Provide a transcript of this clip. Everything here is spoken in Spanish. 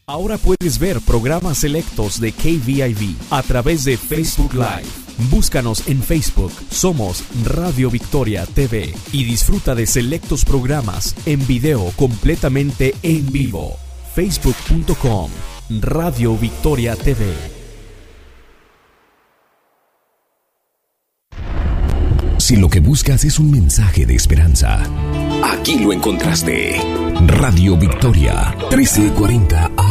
Ahora puedes ver programas selectos de KVIV a través de Facebook Live. Búscanos en Facebook, somos Radio Victoria TV y disfruta de selectos programas en video completamente en vivo. Facebook.com Radio Victoria TV. Si lo que buscas es un mensaje de esperanza, aquí lo encontraste. Radio Victoria, 1340